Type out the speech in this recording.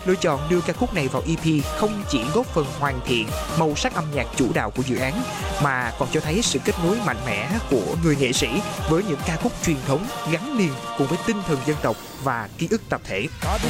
lựa chọn đưa ca khúc này vào EP không chỉ góp phần hoàn thiện màu sắc âm nhạc chủ đạo của dự án, mà còn cho thấy sự kết nối mạnh mẽ của người nghệ sĩ với những ca khúc truyền thống gắn liền cùng với tinh thần dân tộc và ký ức tập thể.